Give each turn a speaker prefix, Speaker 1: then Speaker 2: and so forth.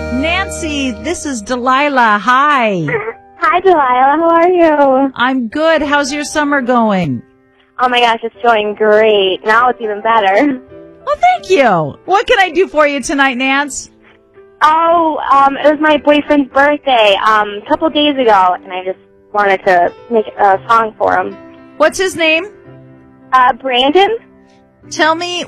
Speaker 1: Nancy, this is Delilah. Hi.
Speaker 2: Hi, Delilah. How are you?
Speaker 1: I'm good. How's your summer going?
Speaker 2: Oh, my gosh, it's going great. Now it's even better.
Speaker 1: Well, thank you. What can I do for you tonight, Nance?
Speaker 2: Oh, it was my boyfriend's birthday a couple days ago, and I just wanted to make a song for him.
Speaker 1: What's his name?
Speaker 2: Brandon?
Speaker 1: Tell me